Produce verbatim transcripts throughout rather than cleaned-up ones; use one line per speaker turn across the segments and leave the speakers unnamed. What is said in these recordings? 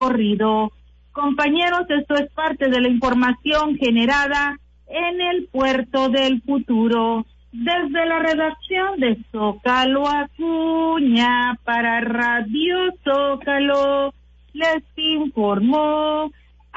corrido. Compañeros, esto es parte de la información generada en el Puerto del Futuro. Desde la redacción de Zócalo Acuña para Radio Zócalo, les informó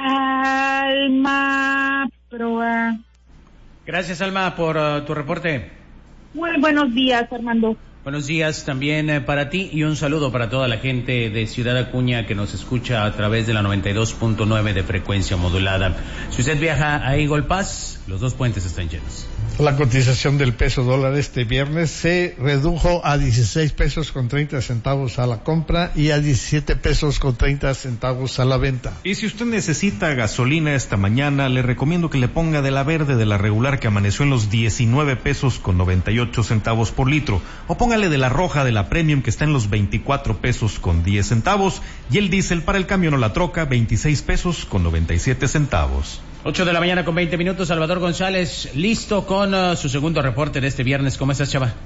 Alma Proa.
Gracias, Alma, por uh, tu reporte.
Muy buenos días, Armando.
Buenos días también eh, para ti y un saludo para toda la gente de Ciudad Acuña que nos escucha a través de la noventa y dos punto nueve de frecuencia modulada. Si usted viaja a Eagle Pass, los dos puentes están llenos.
La cotización del peso dólar este viernes se redujo a dieciséis pesos con treinta centavos a la compra y a diecisiete pesos con treinta centavos a la venta.
Y si usted necesita gasolina esta mañana, le recomiendo que le ponga de la verde de la regular que amaneció en los diecinueve pesos con noventa y ocho centavos por litro, o póngale de la roja de la premium que está en los veinticuatro pesos con diez centavos, y el diésel para el camión o la troca veintiséis pesos con noventa y siete centavos.
ocho de la mañana con veinte minutos, Salvador González, listo con uh, su segundo reporte de este viernes. ¿Cómo estás, chava?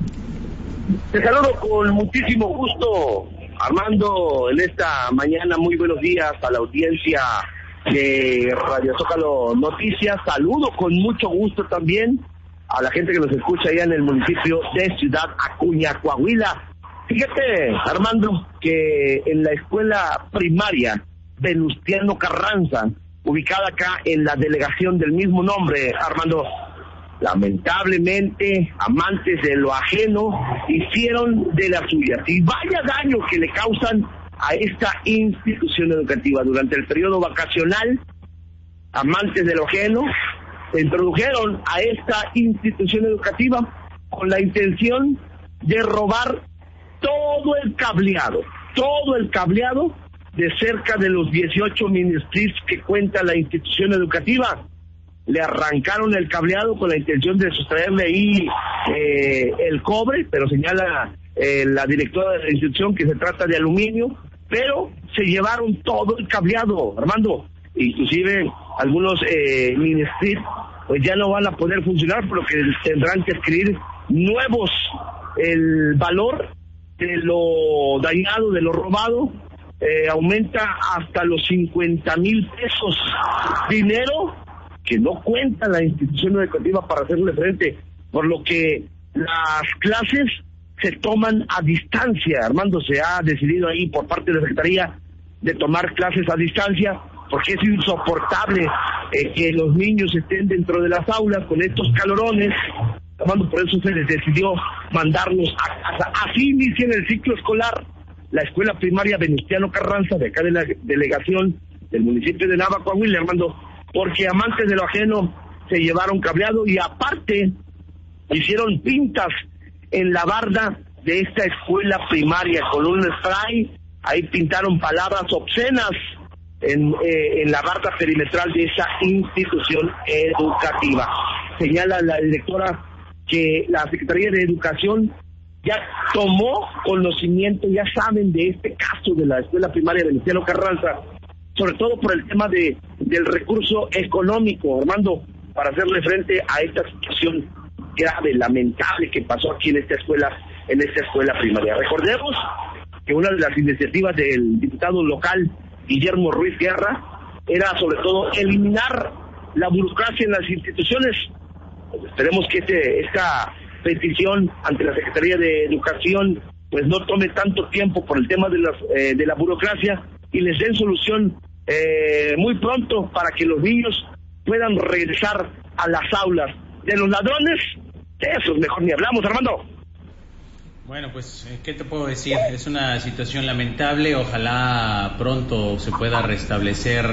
Te saludo con muchísimo gusto, Armando, en esta mañana. Muy buenos días a la audiencia de Radio Zócalo Noticias. Saludo con mucho gusto también a la gente que nos escucha allá en el municipio de Ciudad Acuña, Coahuila. Fíjate, Armando, que en la escuela primaria Venustiano Carranza, ubicada acá en la delegación del mismo nombre, Armando, lamentablemente, amantes de lo ajeno hicieron de las suyas. Y vaya daño que le causan a esta institución educativa. Durante el periodo vacacional, amantes de lo ajeno se introdujeron a esta institución educativa con la intención de robar todo el cableado, todo el cableado de cerca de los dieciocho mini splits que cuenta la institución educativa. Le arrancaron el cableado con la intención de sustraerle ahí eh, el cobre, pero señala eh, la directora de la institución que se trata de aluminio, pero se llevaron todo el cableado, Armando. Inclusive algunos eh, mini splits pues ya no van a poder funcionar, por lo que tendrán que adquirir nuevos. El valor de lo dañado, de lo robado, Eh, aumenta hasta los cincuenta mil pesos, dinero que no cuenta la institución educativa para hacerle frente, por lo que las clases se toman a distancia. Armando, se ha decidido ahí por parte de la Secretaría de tomar clases a distancia, porque es insoportable eh, que los niños estén dentro de las aulas con estos calorones. Armando, por eso se les decidió mandarlos a casa. Así inician el ciclo escolar la escuela primaria Venustiano Carranza, de acá de la delegación del municipio de Nava, Coahuila, Armando, porque amantes de lo ajeno se llevaron cableado y aparte hicieron pintas en la barda de esta escuela primaria con un spray. Ahí pintaron palabras obscenas en, eh, en la barda perimetral de esa institución educativa. Señala la directora que la Secretaría de Educación ya tomó conocimiento, ya saben de este caso de la escuela primaria Venustiano Carranza, sobre todo por el tema de del recurso económico, Armando, para hacerle frente a esta situación grave, lamentable que pasó aquí en esta escuela, en esta escuela primaria. Recordemos que una de las iniciativas del diputado local Guillermo Ruiz Guerra era sobre todo eliminar la burocracia en las instituciones. Pues esperemos que este, esta petición ante la Secretaría de Educación pues no tome tanto tiempo por el tema de, las, eh, de la burocracia y les den solución eh, muy pronto para que los niños puedan regresar a las aulas. De los ladrones, de esos mejor ni hablamos, Armando.
Bueno, pues, ¿qué te puedo decir? Es una situación lamentable. Ojalá pronto se pueda restablecer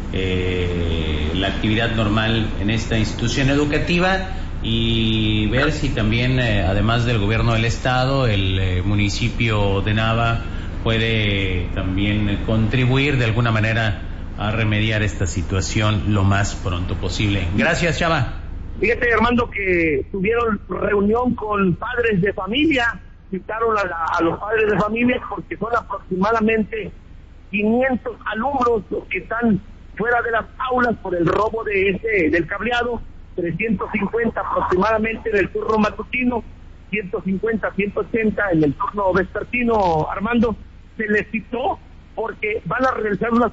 eh, la actividad normal en esta institución educativa y ver si también, eh, además del gobierno del estado, el eh, municipio de Nava puede también contribuir de alguna manera a remediar esta situación lo más pronto posible. Gracias, Chava.
Fíjate, Armando, que tuvieron reunión con padres de familia, citaron a, la, a los padres de familia porque son aproximadamente quinientos alumnos los que están fuera de las aulas por el robo de ese del cableado, trescientos cincuenta aproximadamente en el turno matutino, ciento cincuenta, ciento ochenta en el turno vespertino. Armando, se les citó porque van a realizar unas